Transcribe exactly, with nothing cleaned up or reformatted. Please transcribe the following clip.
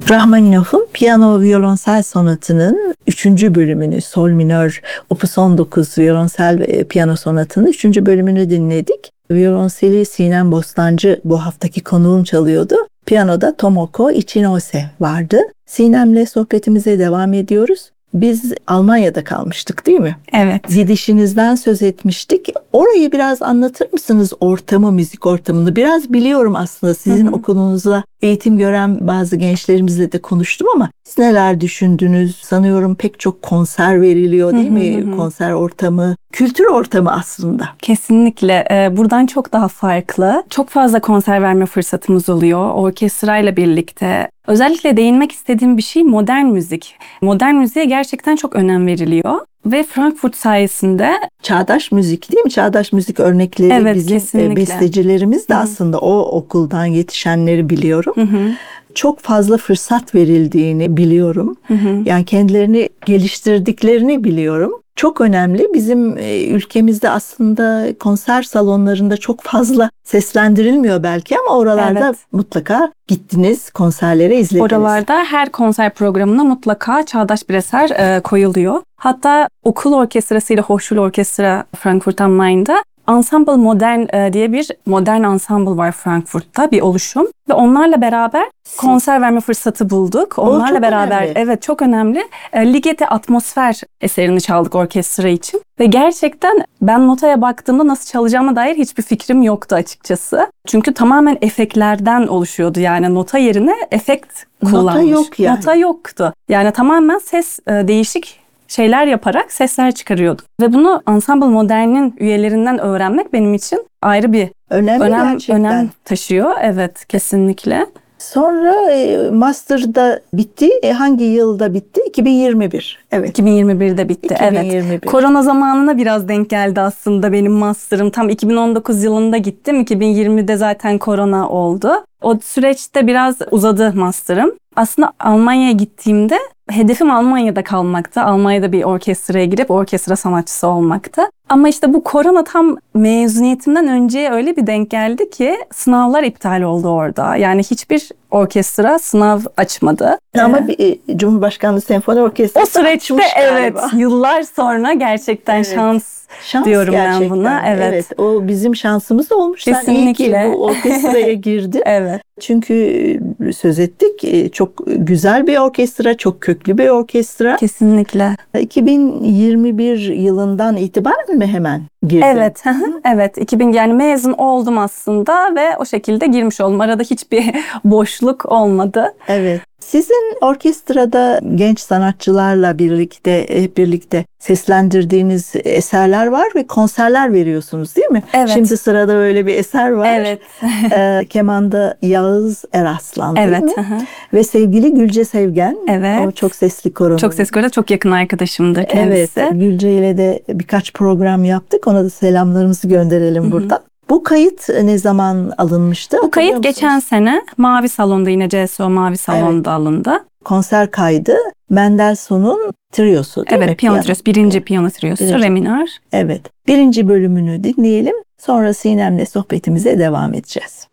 Rahmaninov'un Piyano Violonsel Sonatı'nın üçüncü bölümünü, Sol minör Opus on dokuz Violonsel ve Piyano Sonatı'nın üçüncü bölümünü dinledik. Violonseli Sinem Bostancı bu haftaki konuğum çalıyordu. Piyanoda Tomoko Ichinose vardı. Sinem'le sohbetimize devam ediyoruz. Biz Almanya'da kalmıştık değil mi? Evet. Gidişinizden söz etmiştik. Orayı biraz anlatır mısınız, ortamı, müzik ortamını? Biraz biliyorum aslında, sizin hı hı. okulunuzda eğitim gören bazı gençlerimizle de konuştum ama siz neler düşündünüz? Sanıyorum pek çok konser veriliyor değil hı hı mi? Hı. Konser ortamı, kültür ortamı aslında. Kesinlikle. Ee, buradan çok daha farklı. Çok fazla konser verme fırsatımız oluyor. Orkestrayla birlikte. Özellikle değinmek istediğim bir şey modern müzik. Modern müziğe gerçekten çok önem veriliyor. Ve Frankfurt sayesinde... Çağdaş müzik değil mi? Çağdaş müzik örnekleri evet, bizim kesinlikle. bestecilerimiz de Hı-hı. aslında o okuldan yetişenleri biliyorum. Hı-hı. Çok fazla fırsat verildiğini biliyorum. Hı hı. Yani kendilerini geliştirdiklerini biliyorum. Çok önemli. Bizim ülkemizde aslında konser salonlarında çok fazla seslendirilmiyor belki ama oralarda evet. mutlaka gittiniz, konserlere izlediniz. Oralarda her konser programına mutlaka çağdaş bir eser e, koyuluyor. Hatta okul orkestrasıyla Hochschule Orkestra Frankfurt am Main'da Ensemble Modern diye bir modern ensemble var Frankfurt'ta, bir oluşum ve onlarla beraber konser verme fırsatı bulduk. Onlarla beraber önemli. Evet, çok önemli. Ligeti Atmosfer eserini çaldık orkestra için ve gerçekten ben notaya baktığımda nasıl çalacağıma dair hiçbir fikrim yoktu açıkçası. Çünkü tamamen efektlerden oluşuyordu, yani nota yerine efekt kullanmış. Nota yok yani. Nota yoktu. Yani tamamen ses değişik şeyler yaparak sesler çıkarıyorduk. Ve bunu Ensemble Modern'in üyelerinden öğrenmek benim için ayrı bir önemli önem, önem taşıyor. Evet, kesinlikle. Sonra e, Master'da bitti. E, hangi yılda bitti? iki bin yirmi bir. Evet. iki bin yirmi birde bitti. iki bin yirmi bir. Evet. Korona zamanına biraz denk geldi aslında benim master'ım. Tam iki bin on dokuz yılında gittim. iki bin yirmide zaten korona oldu. O süreçte biraz uzadı master'ım. Aslında Almanya'ya gittiğimde hedefim Almanya'da kalmaktı. Almanya'da bir orkestraya girip orkestra sanatçısı olmaktı. Ama işte bu korona tam mezuniyetimden önce öyle bir denk geldi ki sınavlar iptal oldu orada. Yani hiçbir orkestra sınav açmadı. Ama ee, bir Cumhurbaşkanlığı Senfoni Orkestrası o süreçte evet, yıllar sonra gerçekten evet. şans, şans diyorum ben buna. Evet. evet. O bizim şansımız olmuş. Kesinlikle. Sen iyi ki bu orkestraya girdin. Evet. Çünkü söz ettik, çok güzel bir orkestra, çok köklü bir orkestra. Kesinlikle. iki bin yirmi bir yılından itibaren mi hemen girdin? Evet. evet. iki bin yani mezun oldum aslında ve o şekilde girmiş oldum. Arada hiçbir boşluk olmadı. Evet. Sizin orkestrada genç sanatçılarla birlikte hep birlikte seslendirdiğiniz eserler var ve konserler veriyorsunuz değil mi? Evet. Şimdi sırada öyle bir eser var. Evet. e, kemanda Yağız Eraslan değil evet. mi? Ve sevgili Gülce Sevgen. Evet. O çok sesli koronun. Çok sesli koronun, çok yakın arkadaşımdır kendisi. Evet. Gülce ile de birkaç program yaptık. Ona da selamlarımızı gönderelim Hı-hı. buradan. Bu kayıt ne zaman alınmıştı? Bu kayıt geçen sene Mavi Salon'da, yine C S O Mavi Salon'da evet. alındı. Konser kaydı Mendelssohn'un triosu değil evet, mi? Piyano triosu, birinci piyano triosu, re minör. Evet, birinci bölümünü dinleyelim. Sonra Sinem'le sohbetimize devam edeceğiz.